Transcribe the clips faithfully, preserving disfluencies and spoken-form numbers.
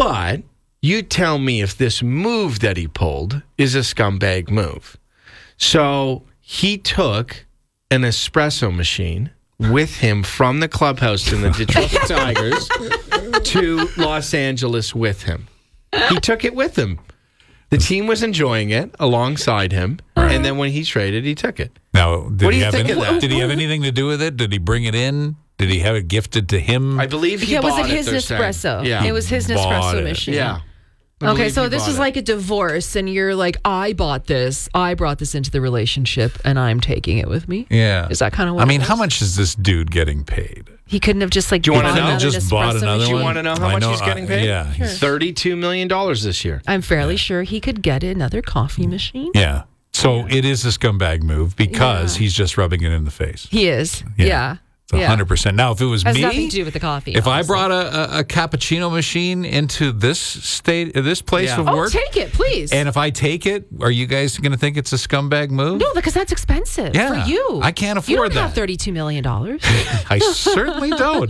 But you tell me if this move that he pulled is a scumbag move. So he took an espresso machine with him from the clubhouse in the Detroit Tigers to Los Angeles with him. He took it with him. The team was enjoying it alongside him, and then when he traded, he took it. Now, did What do he you have think any, of that? Did he have anything to do with it? Did he bring it in? Did he have it gifted to him? I believe he Yeah, was bought it his they're saying. Nespresso? Yeah. It was his Bought Nespresso it. machine. Yeah. I Okay, believe so he this bought is it. like a divorce, and you're like, I bought this, I brought this into the relationship, and I'm taking it with me. Yeah. Is that kind of what I it mean, was? how much is this dude getting paid? He couldn't have just like Do you wanna bought know? another Just bought Nespresso another Do machine? you one? want to know how I much know, he's getting uh, paid? yeah, he's- thirty-two million dollars this year. I'm fairly sure he could get another coffee machine. Yeah. So it is a scumbag move because Yeah. he's just rubbing it in the face. He is. Yeah. Yeah. It's one yeah. hundred percent. Now, if it was Has me, nothing to do with the coffee. if I honestly. brought a, a, a cappuccino machine into this state, uh, this place Yeah. of Oh, work, take it, please. and if I take it, are you guys going to think it's a scumbag move? no, because that's expensive Yeah, for you. I can't You afford don't have that. thirty-two million dollars. I certainly don't.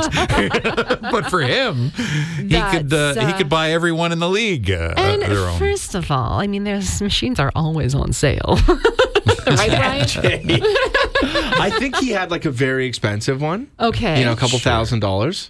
But for him, he could uh, That's, he uh, could buy everyone in the league uh, And uh, their own. first of all, I mean, those machines are always on sale. Right, Brian? I think he had like a very expensive one. Okay. You know, a couple thousand dollars.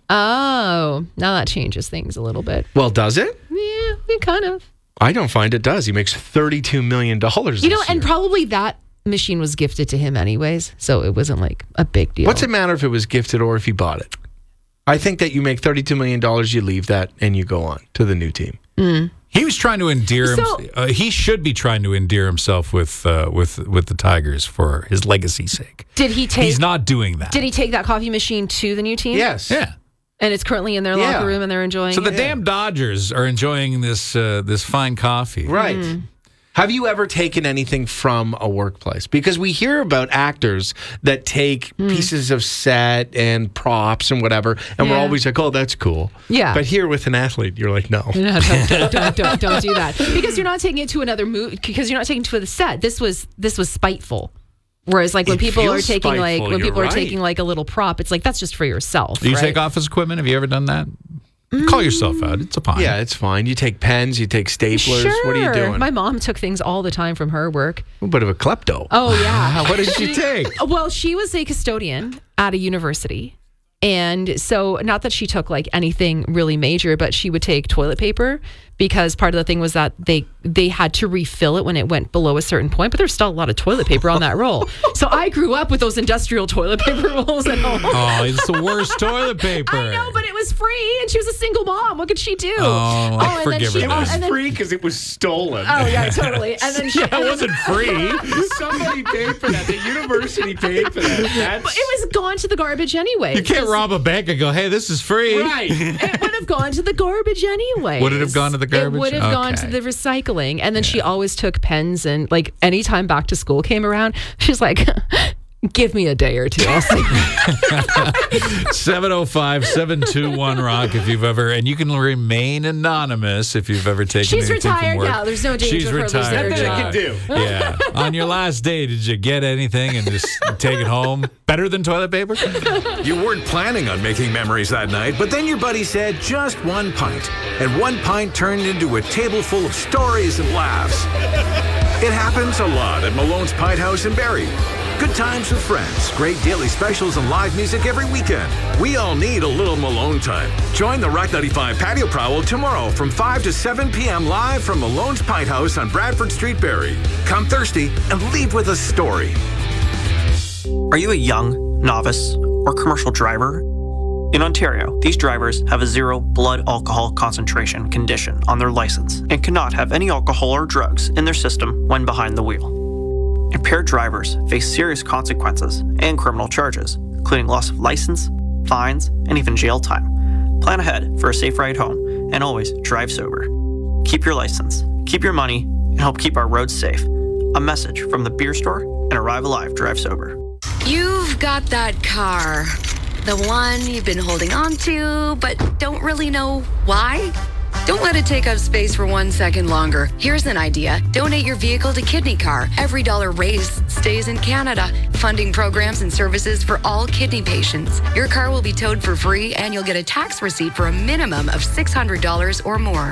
Oh, now that changes things a little bit. Well, does it? Yeah, it kind of. I don't find it does. He makes thirty-two million dollars. You know, this and year. probably that machine was gifted to him anyways, so it wasn't like a big deal. What's it matter if it was gifted or if he bought it? I think that you make thirty-two million dollars, you leave that, and you go on to the new team. He was trying to endear. So- him, uh, he should be trying to endear himself with uh, with with the Tigers for his legacy's sake. Did he take? He's not doing that. Did he take that coffee machine to the new team? Yes. Yeah. And it's currently in their Yeah. locker room, and they're enjoying So the it. damn Dodgers are enjoying this uh, this fine coffee. Right. Mm. Have you ever taken anything from a workplace? Because we hear about actors that take Mm. pieces of set and props and whatever, and we're Yeah. always like, oh, that's cool. Yeah. But here with an athlete, you're like, no. No, don't, don't, don't, don't, don't do that because you're not taking it to another move. Because you're not taking it to the set. This was this was spiteful. Whereas, like when It people are feels taking like spiteful, when you're people are right. taking like a little prop, it's like that's just for yourself. Do you right? take office equipment? Have you ever done that? Call yourself out. It's a pine. Yeah, it's fine. You take pens, you take staplers. Sure. What are you doing? My mom took things all the time from her work. a bit of a klepto. Oh yeah. What did she take? Well, she was a custodian at a university. And so, not that she took like anything really major, but she would take toilet paper because part of the thing was that they they had to refill it when it went below a certain point. But there's still a lot of toilet paper on that roll. So I grew up with those industrial toilet paper rolls at home. Oh, it's the worst toilet paper. I know, but it was free, and she was a single mom. What could she do? Oh, I and forgive then she, her then. oh, and then, free because it was stolen. oh yeah, totally. And then she, That wasn't free. Somebody paid for that. The university paid for that. That's But it was gone to the garbage anyway. You can't rob a bank and go, hey, this is free. right. It would have gone to the garbage anyway. Would it have gone to the garbage? It would have gone to Okay. the recycling. And then she always took pens, and like anytime back to school came around, she's like, give me a day or two. I'll see. seven oh five, seven two one, rock if you've ever, and you can remain anonymous if you've ever taken She's anything retired from work. now. There's no danger She's of her losing retired. her job. Nothing I can do. Yeah. On your last day, did you get anything and just take it home? Better than toilet paper? You weren't planning on making memories that night, but then your buddy said just one pint. And one pint turned into a table full of stories and laughs. It happens a lot at Malone's Pint House in Barrie. Good times with friends, great daily specials, and live music every weekend. We all need a little Malone time. Join the Rock ninety-five Patio Prowl tomorrow from five to seven p.m. live from Malone's Pint House on Bradford Street, Barrie. Come thirsty and leave with a story. Are you a young, novice, or commercial driver? In Ontario, these drivers have a zero blood alcohol concentration condition on their license and cannot have any alcohol or drugs in their system when behind the wheel. Impaired drivers face serious consequences and criminal charges, including loss of license, fines, and even jail time. Plan ahead for a safe ride home and always drive sober. Keep your license, keep your money, and help keep our roads safe. A message from the beer store and Arrive Alive Drive Sober. You've got that car. The one you've been holding on to, but don't really know why? Don't let it take up space for one second longer. Here's an idea. Donate your vehicle to Kidney Car. Every dollar raised stays in Canada, funding programs and services for all kidney patients. Your car will be towed for free, and you'll get a tax receipt for a minimum of six hundred dollars or more.